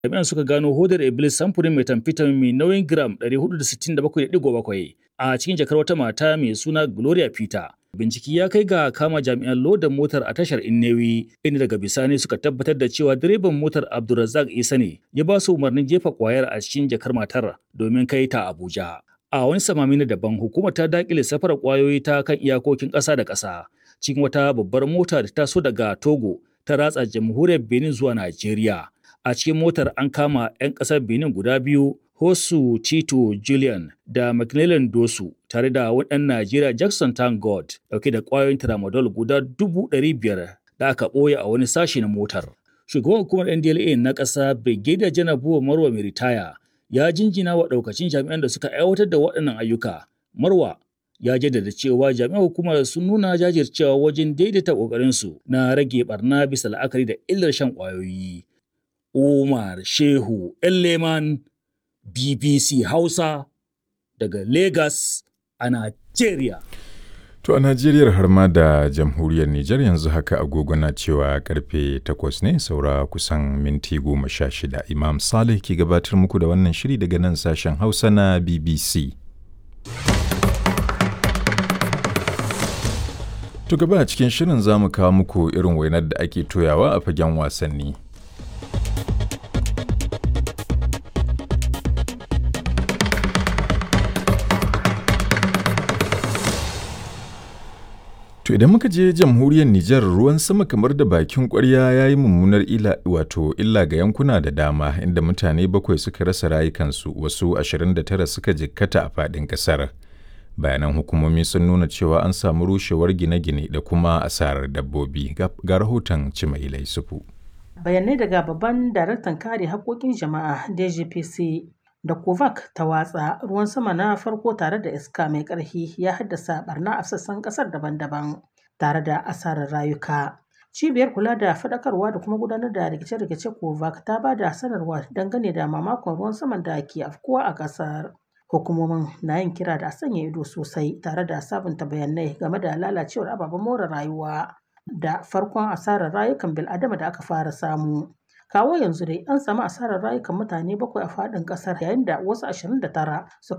Jami'an suka gano hodar Iblis samfurin methamphetamine mai nauyin gram 467.7 a cikin jakar wata mata mai suna Gloria Peter. Bincike ya kai ga kama jami'an lodan motar a tashar Innewi, inda daga bisani suka tabbatar da cewa direban motar Abdulrazak Isa ne ya ba su umarnin jefa kwayar a cikin jakar matar domin kai ta Abuja. A wani samami na daban, hukumar ta dakile safarar kwayoyi ta kan iyakokin ƙasa da ƙasa cikin wata babbar mota da ta so daga Togo ta ratsa jamhuriyar Benin zuwa Najeriya. A cikin motar an kama 'yan ƙasar Benin guda biyu, Hosu Tito Julian da McNeilan Dosu, tare da wani ɗan Najeriya Jackson Tangod, ɗauke da ƙwayoyin tramadol guda 500,000 da aka ɓoye a wani sashi na motar. Shugaban hukumar NDLA na ƙasa Brigadier Janar Buwa Marwa mai ritaya ya jinjina wa ɗaukacin jami'an da suka aiwatar da waɗannan ayyuka. Marwa ya jaddada cewa jami'an hukumar sun nuna jajircewa wajen daidaita ƙoƙarinsu na rage barna bisa la'akari da illar shan ƙwayoyi. Umar Shehu Leman, BBC Hausa daga Lagos a Najeriya. To a Najeriya har ma da jamhuriyar Nijar yanzu haka agogo na cewa karfe 8 ne saura kusan minti 16. Imam Saleh ke gabatar muku da wannan shiri daga nan sashen Hausa na BBC. To gaba a cikin shirin za mu kawo muku irin wainar da ake toyawa a fagen wasanni. To idan muka je jamhuriyar Nijar, ruwan sama kamar da bakin ƙwarya ya yi mummunar illa ga yankuna da dama, inda mutane 7 suka rasa rayukansu, wasu 29 suka jikkata a faɗin ƙasar. Bayanan hukumomi sun nuna cewa an samu rushewar gine-gine da kuma asarar dabbobi. Ga rahoton Cimailai Sufu. Bayanai daga babban daraktan kare haƙƙoƙin jama'a DGPC da Kovac ta watsa, ruwan sama na farko tare da iska mai ƙarfi ya haddasa barna a sassan ƙasar daban-daban tare da asarar rayuka. Cibiyar kula da faɗakarwa da kuma gudanar da rikice-rikice Kovac ta ba da sanarwa dangane da mamakon ruwan saman da ke afkuwa a ƙasar. Hukumomin na yin kira da a sanya ido sosai tare da sabunta bayanai game da lalacewar ababen more rayuwa da farkon asarar rayukan bil'adama da aka fara samu. Kawo yanzu dai an samu asarar rayukan mutane 7 a faɗin ƙasar, yayin da wasu 29 suka